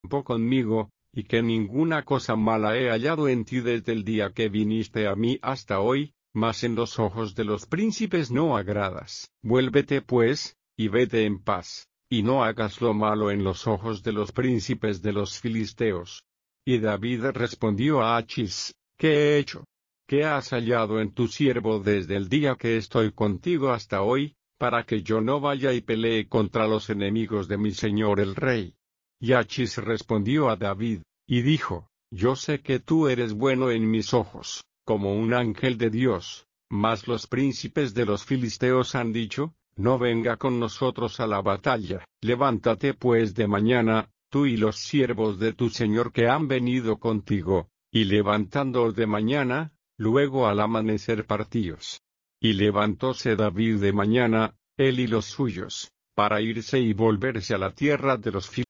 conmigo, y que ninguna cosa mala he hallado en ti desde el día que viniste a mí hasta hoy, mas en los ojos de los príncipes no agradas. Vuélvete pues, y vete en paz, y no hagas lo malo en los ojos de los príncipes de los filisteos. Y David respondió a Achis: ¿Qué he hecho? ¿Qué has hallado en tu siervo desde el día que estoy contigo hasta hoy, para que yo no vaya y pelee contra los enemigos de mi señor el rey? Y Achis respondió a David, y dijo: Yo sé que tú eres bueno en mis ojos, como un ángel de Dios, mas los príncipes de los filisteos han dicho: No venga con nosotros a la batalla. Levántate pues de mañana, tú y los siervos de tu señor que han venido contigo, y levantándoos de mañana, luego al amanecer partíos. Y levantóse David de mañana, él y los suyos, para irse y volverse a la tierra de los filisteos.